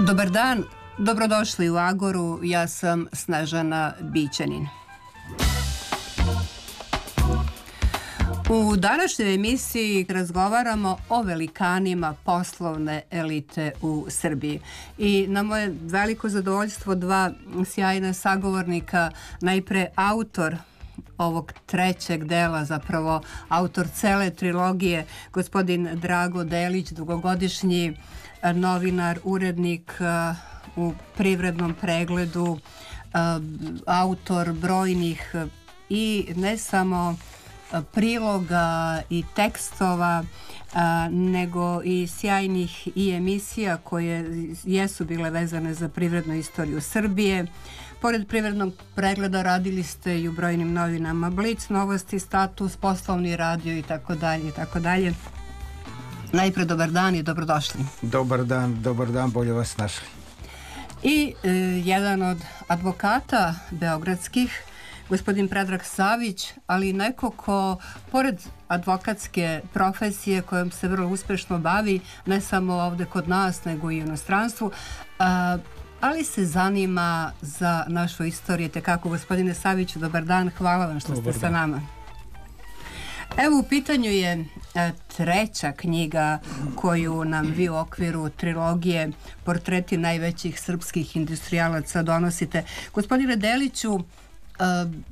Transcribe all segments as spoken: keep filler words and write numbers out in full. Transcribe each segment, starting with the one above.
Dobar dan, dobrodošli u Agoru, ja sam Snežana Bićanin. U današnjoj emisiji razgovaramo o velikanima poslovne elite u Srbiji. I na moje veliko zadovoljstvo dva sjajna sagovornika, najpre autor ovog trećeg dela, zapravo autor cele trilogije, gospodin Drago Delić, dugogodišnji novinar, urednik u Privrednom pregledu, autor brojnih i ne samo priloga i tekstova, nego i sjajnih i emisija koje jesu bile vezane za privrednu istoriju Srbije. Pored Privrednog pregleda radili ste i u brojnim novinama Blic, Novosti, Status, Poslovni radio i tako dalje i tako dalje. Najpre dobar dan i dobrodošli. Dobar dan, dobar dan, bolje vas našli. I e, jedan od advokata beogradskih, gospodin Predrag Savić, ali neko ko, pored advokatske profesije kojom se vrlo uspešno bavi, ne samo ovde kod nas, nego i u inostranstvu, a, ali se zanima za našu istoriju. Te kako, gospodine Saviću, dobar dan, hvala vam što dobar ste dan. Sa nama. Evo, u pitanju je e, treća knjiga koju nam vi u okviru trilogije Portreti najvećih srpskih industrijalaca donosite. Gospodine Deliću, e,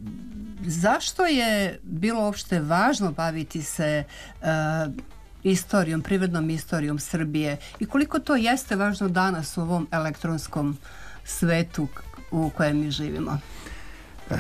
zašto je bilo uopšte važno baviti se e, istorijom, privrednom istorijom Srbije i koliko to jeste važno danas u ovom elektronskom svetu u kojem mi živimo? E,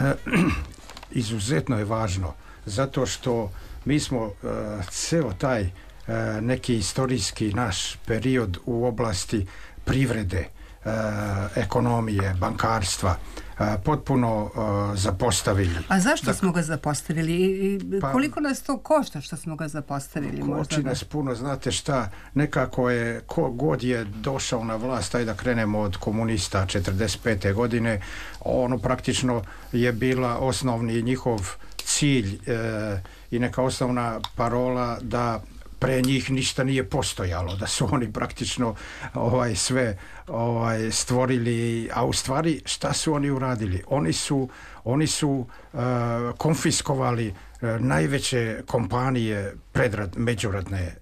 izuzetno je važno, zato što mi smo uh, ceo taj uh, neki istorijski naš period u oblasti privrede, uh, ekonomije, bankarstva uh, potpuno uh, zapostavili. A zašto dakle, smo ga zapostavili? I, i pa, koliko nas to košta što smo ga zapostavili? Koči nas puno, znate šta, nekako je, ko god je došao na vlast, ajde da krenemo od komunista četrdeset pete godine, ono praktično je bila osnovni njihov cilj e, i neka osnovna parola da pre njih ništa nije postojalo, da su oni praktično ovaj sve ovaj stvorili, a u stvari šta su oni uradili? Oni su oni su e, konfiskovali e, najveće kompanije predrad, međuradne e,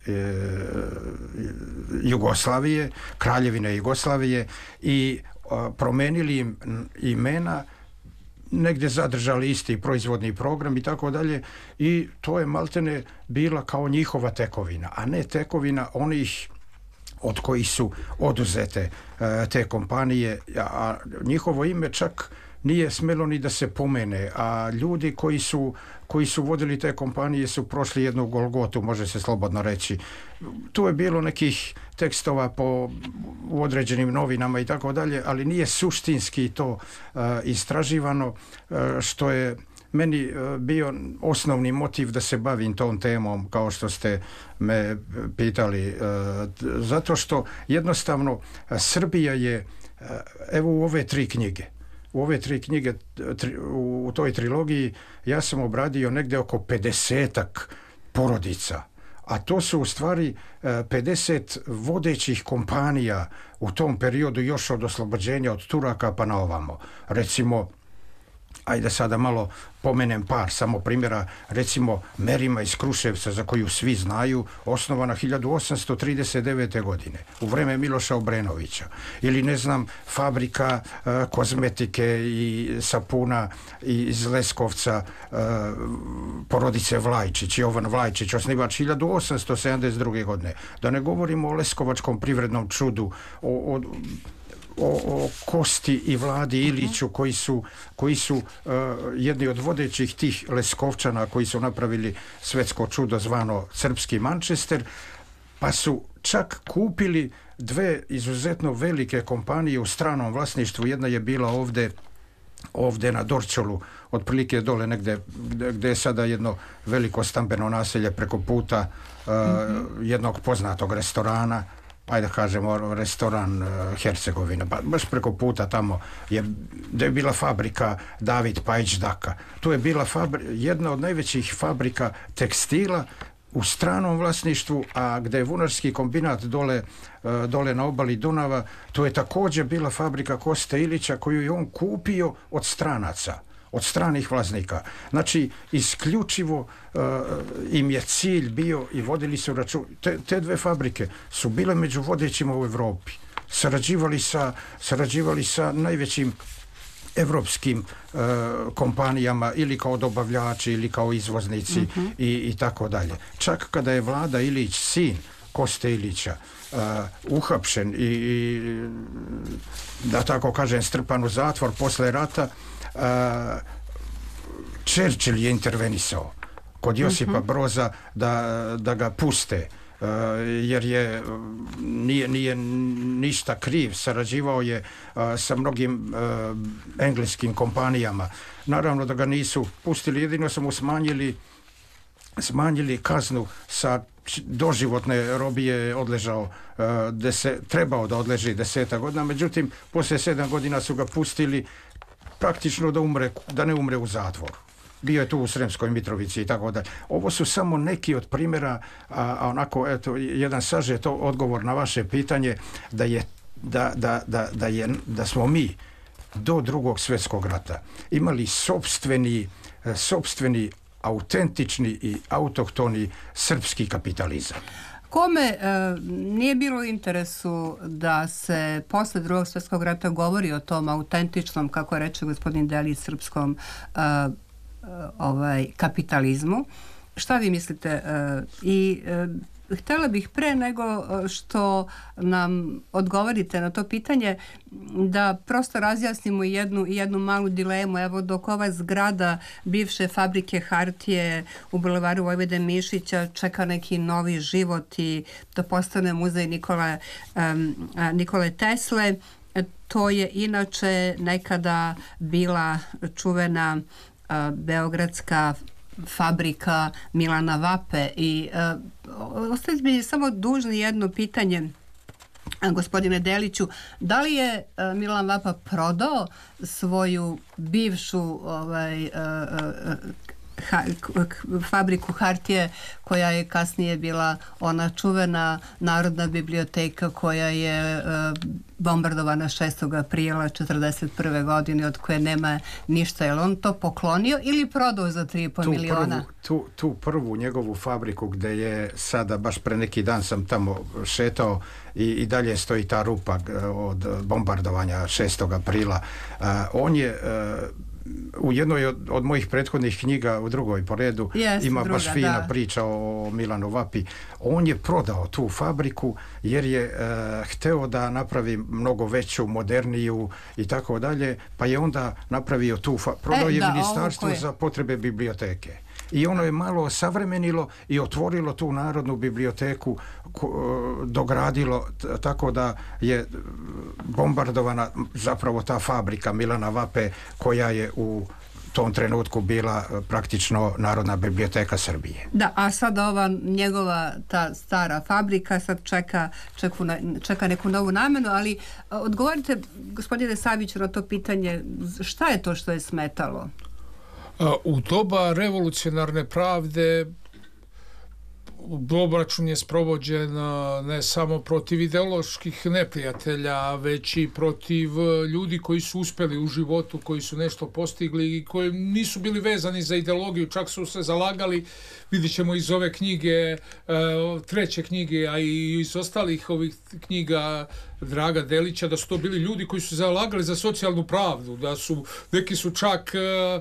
Jugoslavije, Kraljevine Jugoslavije i e, promenili im imena, negdje zadržali isti proizvodni program i tako dalje, i to je maltene bila kao njihova tekovina, a ne tekovina onih od kojih su oduzete e, te kompanije, a njihovo ime čak nije smelo ni da se pomene, a ljudi koji su koji su vodili te kompanije su prošli jednu golgotu, može se slobodno reći. Tu je bilo nekih tekstova po u određenim novinama i tako dalje, ali nije suštinski to uh, istraživano, uh, što je meni uh, bio osnovni motiv da se bavim tom temom, kao što ste me pitali, uh, zato što jednostavno uh, Srbija je, uh, evo u ove tri knjige, U ove tri knjige, tri, u toj trilogiji, ja sam obradio negde oko pedesetak porodica, a to su u stvari pedeset vodećih kompanija u tom periodu, još od oslobođenja od Turaka pa na ovamo. Recimo, ajde sada malo pomenem par samo primjera, recimo Merima iz Kruševca, za koju svi znaju, osnovana hiljadu osamsto trideset devete godine u vreme Miloša Obrenovića, ili ne znam, fabrika uh, kozmetike i sapuna iz Leskovca, uh, porodice Vlajčić, Jovan Vlajčić, osnivač hiljadu osamsto sedamdeset druge godine. Da ne govorimo o Leskovačkom privrednom čudu, o, o O, o Kosti i Vladi Iliću, koji su, koji su uh, jedni od vodećih tih Leskovčana koji su napravili svetsko čudo zvano Srpski Manchester, pa su čak kupili dve izuzetno velike kompanije u stranom vlasništvu. Jedna je bila ovde ovde na Dorćolu, otprilike dole negde gde je sada jedno veliko stambeno naselje preko puta uh, mm-hmm. jednog poznatog restorana, ajde da kažemo restoran uh, Hercegovina, ba, baš preko puta tamo je, da je bila fabrika David Pajić Daka. Tu je bila fabri, jedna od najvećih fabrika tekstila u stranom vlasništvu, a gdje je vunarski kombinat dole, dole na obali Dunava, to je također bila fabrika Koste Ilića koju je on kupio od stranaca, od stranih vlasnika. Znači, isključivo uh, im je cilj bio i vodili su račun. Te, te dve fabrike su bile među vodećima u Europi. Sarađivali sa, sarađivali sa najvećim evropskim uh, kompanijama ili kao dobavljači ili kao izvoznici mm-hmm. i, i tako dalje. Čak kada je Vlada Ilić, sin Koste Ilića, uh, uhapšen i, i da tako kažem strpan u zatvor posle rata, uh, Churchill je intervenisao kod Josipa mm-hmm. Broza da, da ga puste. Uh, jer je nije, nije ništa kriv, sarađivao je uh, sa mnogim uh, engleskim kompanijama. Naravno da ga nisu pustili, jedino su mu smanjili smanjili kaznu sa doživotne robije odležao uh, deset, trebao da odleži deseta godina, međutim poslije sedam godina su ga pustili praktično da umre, da ne umre u zatvoru. Bio je tu u Sremskoj Mitrovici i tako dalje. Ovo su samo neki od primjera, a, a onako, eto, jedan sažet odgovor na vaše pitanje, da je, da, da, da, da je, da smo mi do Drugog svjetskog rata imali sopstveni, sopstveni, autentični i autohtoni srpski kapitalizam. Kome e, nije bilo u interesu da se posle Drugog svjetskog rata govori o tom autentičnom, kako reče gospodin Delić, srpskom e, ovaj kapitalizmu. Šta vi mislite? I htjela bih pre nego što nam odgovorite na to pitanje da prosto razjasnimo jednu, jednu malu dilemu. Evo, dok ova zgrada bivše fabrike hartije u bulevaru Vojvode Mišića čeka neki novi život i to postane muzej Nikole, um, Nikole Tesle, to je inače nekada bila čuvena beogradska fabrika Milana Vape i uh, ostaje mi samo dužni jedno pitanje, gospodine Deliću, da li je uh, Milan Vapa prodao svoju bivšu ovaj, uh, uh, ha, fabriku hartije koja je kasnije bila ona čuvena Narodna biblioteka koja je uh, bombardovana šestog aprila četrdeset prve godine, od koje nema ništa. Je li on to poklonio ili prodao za tri i po miliona? Prvu, tu, tu prvu njegovu fabriku gdje je sada, baš pre neki dan sam tamo šetao i, i dalje stoji ta rupa od bombardovanja šestog aprila. Uh, on je uh, u jednoj od, od mojih prethodnih knjiga, u drugoj po redu, Jest, ima druga, baš fina da. priča o Milanu Vapi. On je prodao tu fabriku jer je e, hteo da napravi mnogo veću, moderniju i tako dalje, pa je onda napravio tu fa- prodao e, je da, ministarstvo je. za potrebe biblioteke. I ono je malo osavremenilo i otvorilo tu Narodnu biblioteku, ko, dogradilo t- tako da je bombardovana zapravo ta fabrika Milana Vape koja je u tom trenutku bila praktično Narodna biblioteka Srbije. Da, a sad ova njegova ta stara fabrika sad čeka, čeku na, čeka neku novu namenu, ali odgovorite, gospodine Saviću, na to pitanje, šta je to što je smetalo? U doba revolucionarne pravde obračun je sprovođen ne samo protiv ideoloških neprijatelja, već i protiv ljudi koji su uspjeli u životu, koji su nešto postigli i koji nisu bili vezani za ideologiju, čak su se zalagali, vidit ćemo iz ove knjige, treće knjige, a i iz ostalih ovih knjiga Draga Delića, da su to bili ljudi koji su zalagali za socijalnu pravdu, da su, neki su čak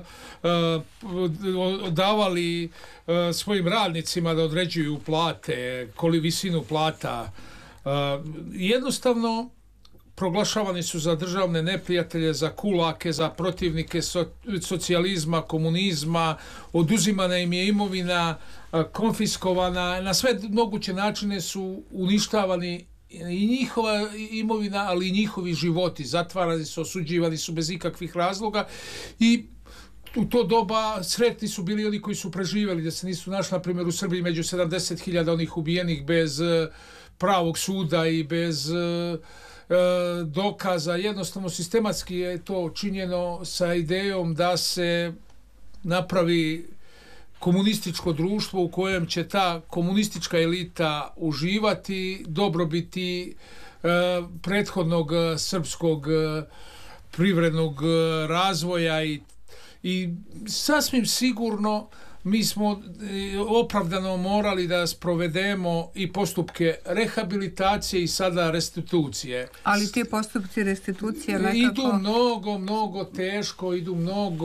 davali svojim radnicima da određuju plate, koli visinu plata. Jednostavno proglašavani su za državne neprijatelje, za kulake, za protivnike so, socijalizma, komunizma, oduzimana im je imovina, konfiskovana, na sve moguće načine su uništavani i njihova imovina, ali i njihovi životi, zatvarani su, osuđivani su bez ikakvih razloga i u to doba sretni su bili oni koji su preživjeli, da se nisu našli, na primjer, u Srbiji među sedamdeset hiljada onih ubijenih bez pravog suda i bez e, dokaza. Jednostavno, sistematski je to činjeno sa idejom da se napravi komunističko društvo u kojem će ta komunistička elita uživati dobrobiti e, prethodnog srpskog e, privrednog e, razvoja i, i sasvim sigurno mi smo opravdano morali da sprovedemo i postupke rehabilitacije i sada restitucije. Ali ti postupci restitucije nekako... Idu mnogo, mnogo teško, idu mnogo,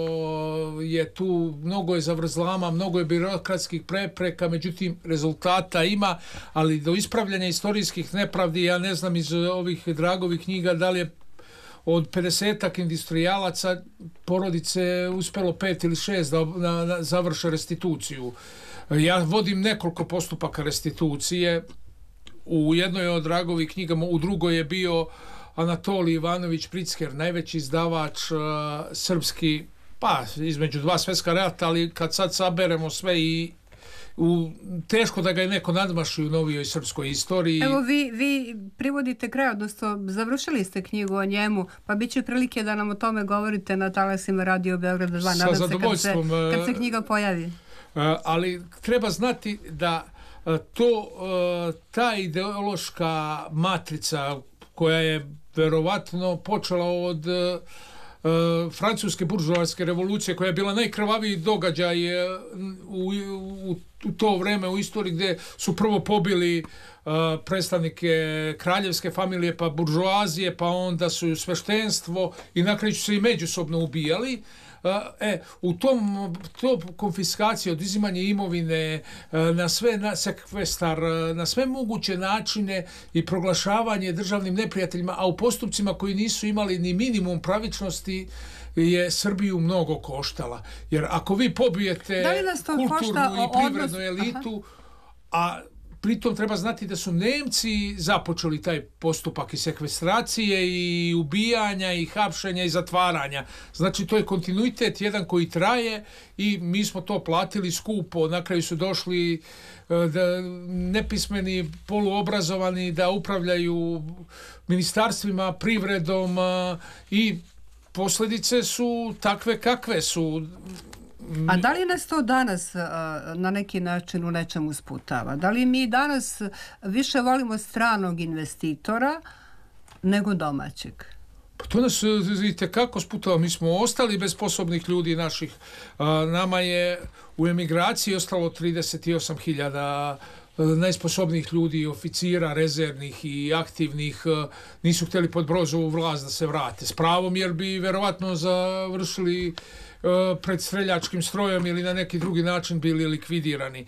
je tu, mnogo je zavrzlama, mnogo je birokratskih prepreka, međutim rezultata ima, ali do ispravljanja istorijskih nepravdi, ja ne znam iz ovih Dragovih knjiga da li je od pedesetak industrijalaca porodice uspelo pet ili šest da na, na, završe restituciju. Ja vodim nekoliko postupaka restitucije. U jednoj od Dragovih knjiga, u drugoj je bio Anatolij Ivanović Pricker, najveći izdavač uh, srpski, pa između dva svjetska rata, ali kad sad saberemo sve i U, teško da ga je neko nadmašio u novijoj srpskoj istoriji. Evo vi, vi privodite kraj, odnosno završili ste knjigu o njemu, pa bit će prilike da nam o tome govorite na talasima Radio Beograda dva. Nadam se kad, se kad se knjiga pojavi. Ali treba znati da to, ta ideološka matrica koja je verovatno počela od Uh, francuske buržoarske revolucije koja je bila najkrvaviji događaj uh, u, u, u to vreme u istoriji gdje su prvo pobili uh, predstavnike kraljevske familije pa buržoazije pa onda su sveštenstvo i na kraju su se i međusobno ubijali. Uh, e, u tom to konfiskacije, oduzimanje imovine uh, na sve na sekvestar, uh, na sve moguće načine i proglašavanje državnim neprijateljima, a u postupcima koji nisu imali ni minimum pravičnosti je Srbiju mnogo koštala. Jer ako vi pobijete kulturnu i privrednu odnos... elitu, Aha. a pritom treba znati da su Nemci započeli taj postupak i sekvestracije i ubijanja i hapšenja i zatvaranja. Znači to je kontinuitet jedan koji traje i mi smo to platili skupo. Na kraju su došli da, nepismeni, poluobrazovani da upravljaju ministarstvima, privredom i posljedice su takve kakve su. A da li nas to danas na neki način u nečemu sputava? Da li mi danas više volimo stranog investitora nego domaćeg? Pa to nas i tekako sputava. Mi smo ostali bez sposobnih ljudi naših. Nama je u emigraciji ostalo trideset osam hiljada najsposobnijih ljudi, oficira, rezervnih i aktivnih, nisu htjeli pod Brozovu vlast da se vrate. S pravom, jer bi verovatno završili pred streljačkim strojem ili na neki drugi način bili likvidirani.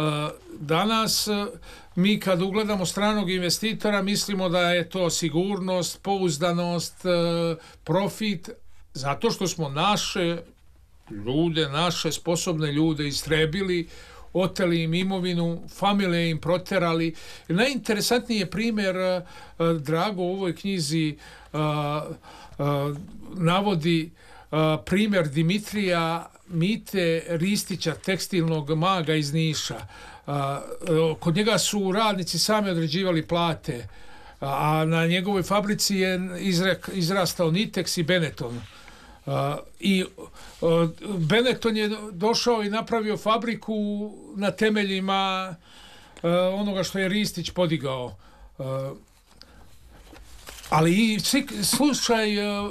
Danas mi kad ugledamo stranog investitora mislimo da je to sigurnost, pouzdanost, profit, zato što smo naše ljude, naše sposobne ljude istrebili, oteli im imovinu, familije im proterali. Najinteresantniji je primjer, Drago u ovoj knjizi navodi primjer Dimitrija Mite Ristića, tekstilnog maga iz Niša. Kod njega su radnici sami određivali plate, a na njegovoj fabrici je izrastao Nitex i Benetton. I Benetton je došao i napravio fabriku na temeljima onoga što je Ristić podigao. Ali i slučaj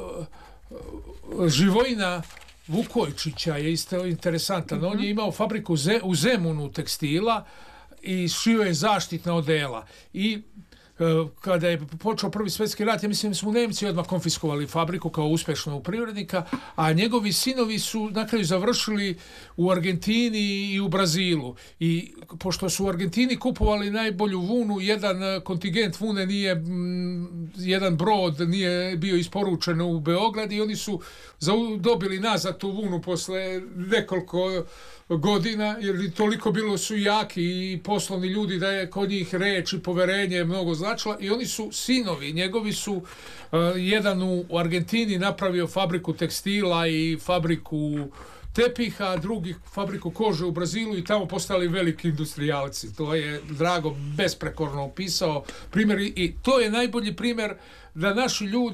Živojina Vukojičića je isto interesantan. Mm-hmm. On je imao fabriku u Zemunu tekstila i šio je zaštitna odela. I kada je počeo Prvi svjetski rat, ja mislim da su Nemci odmah konfiskovali fabriku kao uspješnog privrednika, a njegovi sinovi su na kraju završili u Argentini i u Brazilu. I pošto su u Argentini kupovali najbolju vunu, jedan kontingent vune nije, m, jedan brod nije bio isporučen u Beograd i oni su dobili nazad tu vunu posle nekoliko godina, jer toliko bilo su jaki i poslovni ljudi da je kod njih reč i poverenje mnogo značila i oni su sinovi, njegovi su uh, jedan u Argentini napravio fabriku tekstila i fabriku tepiha, drugi fabriku kože u Brazilu i tamo postali veliki industrijalci. To je Drago besprekorno opisao primjer i to je najbolji primjer da naši ljudi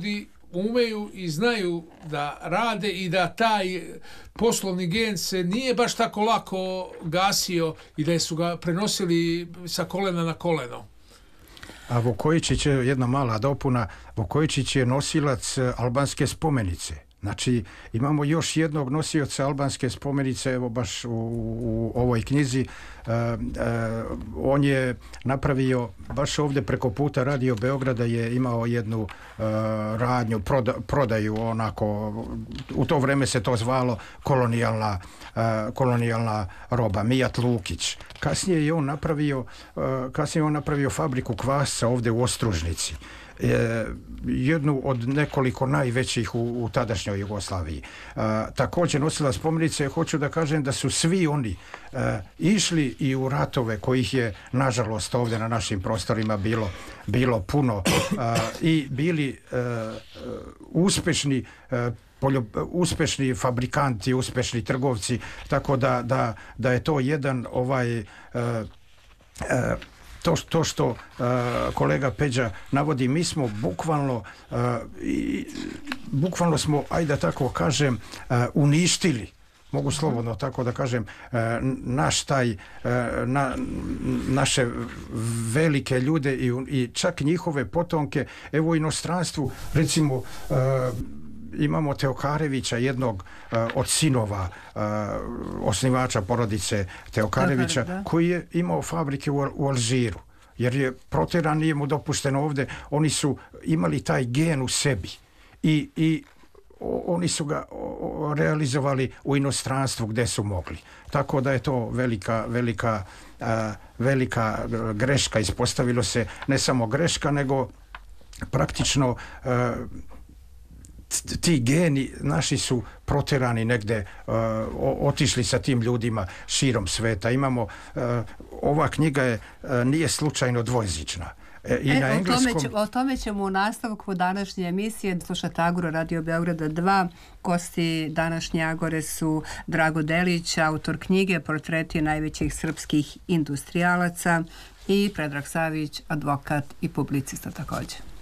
umeju i znaju da rade i da taj poslovni gen se nije baš tako lako gasio i da su ga prenosili sa kolena na koleno. A Vukojičić je jedna mala dopuna, Vukojičić je nosilac albanske spomenice. Znači, imamo još jednog nosioca albanske spomenice, evo baš u, u ovoj knjizi. E, e, on je napravio, baš ovdje preko puta Radio Beograda je imao jednu e, radnju, proda, prodaju onako, u to vrijeme se to zvalo kolonijalna, e, kolonijalna roba, Mijat Lukić. Kasnije je on napravio, e, kasnije je on napravio fabriku kvasca ovdje u Ostružnici. E, jednu od nekoliko najvećih u, u tadašnjoj Jugoslaviji. E, također nosila spomenice, hoću da kažem da su svi oni e, išli i u ratove kojih je nažalost ovdje na našim prostorima bilo, bilo puno e, i bili e, uspešni e, Poljo, uspešni fabrikanti, uspešni trgovci, tako da, da, da je to jedan ovaj e, e, To, to što uh, kolega Peđa navodi, mi smo bukvalno uh, i, bukvalno smo, ajde da tako kažem, uh, uništili, mogu slobodno tako da kažem, uh, naš taj, uh, na, naše velike ljude i, i čak njihove potomke, evo u inostranstvu, recimo uh, imamo Teokarevića, jednog uh, od sinova uh, osnivača porodice Teokarevića, Teokar, koji je imao fabrike u, u Alžiru, jer je proteran, nije mu dopušteno ovdje. Oni su imali taj gen u sebi i, i o, oni su ga o, realizovali u inostranstvu gdje su mogli. Tako da je to velika, velika, uh, velika greška. Ispostavilo se ne samo greška, nego praktično uh, ti geni naši su proterani negde, uh, otišli sa tim ljudima širom sveta. Imamo, uh, ova knjiga je, uh, nije slučajno dvojezična. E, i e, na engleskom... o, tome će, o tome ćemo u nastavku današnje emisije slušati Agoro Radio Beograda dva. Gosti današnje Agore su Drago Delić, autor knjige Portreti najvećih srpskih industrijalaca, i Predrag Savić, advokat i publicista također.